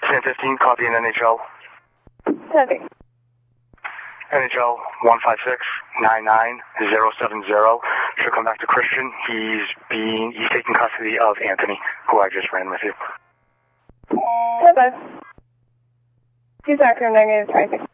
1015, copy in NHL. Copy. NHL 156-99070. Should come back to Christian. He's taking custody of Anthony, who I just ran with you. Bye-bye. 2 negative traffic.